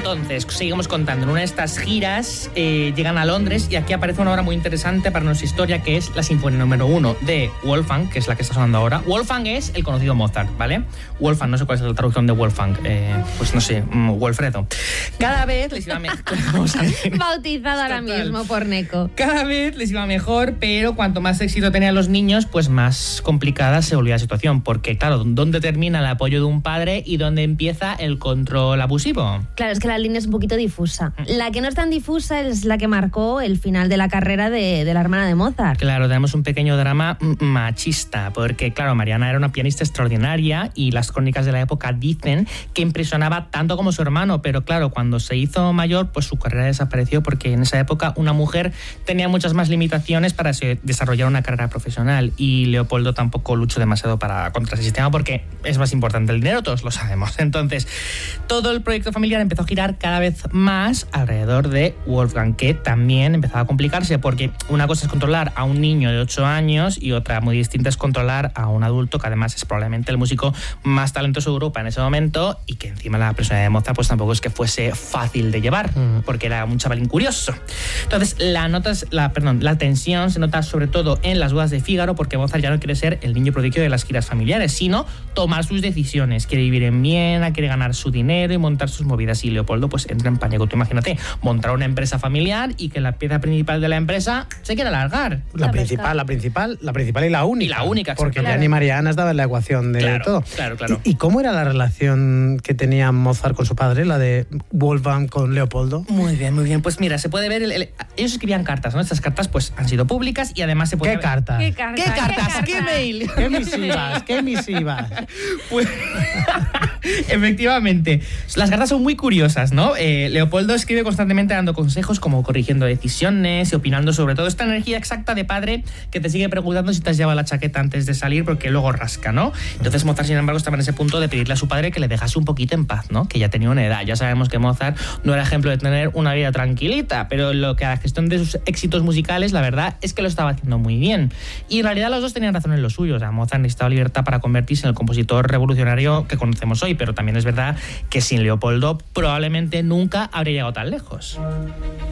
Entonces, seguimos contando. En una de estas giras llegan a Londres y aquí aparece una obra muy interesante para nuestra historia, que es la Sinfonía número 1 de Wolfgang, que es la que está sonando ahora. Wolfgang es el conocido Mozart, ¿vale? Wolfgang, no sé cuál es la traducción de Wolfgang. Pues no sé, Wolfredo. Cada vez les iba mejor. Bautizado ahora mismo por Neko. Cada vez les iba mejor, pero cuanto más éxito tenían los niños, pues más complicada se volvía la situación. Porque, claro, ¿dónde termina el apoyo de un padre y dónde empieza el control abusivo? Claro, es que la línea es un poquito difusa. La que no es tan difusa es la que marcó el final de la carrera de la hermana de Mozart. Claro, tenemos un pequeño drama machista, porque, claro, Mariana era una pianista extraordinaria y las crónicas de la época dicen que impresionaba tanto como su hermano, pero claro, cuando se hizo mayor, pues su carrera desapareció, porque en esa época una mujer tenía muchas más limitaciones para desarrollar una carrera profesional, y Leopoldo tampoco luchó demasiado contra ese sistema, porque es más importante el dinero, todos lo sabemos. Entonces, todo el proyecto familiar empezó a girar cada vez más alrededor de Wolfgang, que también empezaba a complicarse, porque una cosa es controlar a un niño de 8 años y otra muy distinta es controlar a un adulto que además es probablemente el músico más talentoso de Europa en ese momento, y que encima la personalidad de Mozart pues tampoco es que fuese fácil de llevar, porque era un chavalín curioso. Entonces la tensión se nota sobre todo en las bodas de Fígaro, porque Mozart ya no quiere ser el niño prodigio de las giras familiares, sino tomar sus decisiones. Quiere vivir en Viena, quiere ganar su dinero y montar sus movidas, y Leopoldo pues entra en pánico. Tú imagínate, montar una empresa familiar y que la pieza principal de la empresa se quiera largar. La principal y la única. Y la única, porque ya ni Mariana estaba en la ecuación de todo. Claro. ¿Y cómo era la relación que tenía Mozart con su padre, la de Wolfgang con Leopoldo? Muy bien. Pues mira, se puede ver... ellos escribían cartas, ¿no? Estas cartas pues han sido públicas y además se puede... ¿Qué cartas? ¿Qué cartas? ¿Qué mail? ¿Qué misivas? Pues, efectivamente, las cartas son muy curiosas, ¿no? Leopoldo escribe constantemente dando consejos, como corrigiendo decisiones y opinando sobre todo esta energía exacta de padre que te sigue preguntando si te has llevado la chaqueta antes de salir, porque luego rasca, ¿no? Entonces Mozart, sin embargo, estaba en ese punto de pedirle a su padre que le dejase un poquito en paz, ¿no? Que ya tenía una edad. Ya sabemos que Mozart no era ejemplo de tener una vida tranquilita, pero lo que a la gestión de sus éxitos musicales, la verdad es que lo estaba haciendo muy bien. Y en realidad los dos tenían razón en lo suyo. O sea, Mozart necesitaba libertad para convertirse en el compositor revolucionario que conocemos hoy, pero también es verdad que sin Leopoldo probablemente nunca habría llegado tan lejos.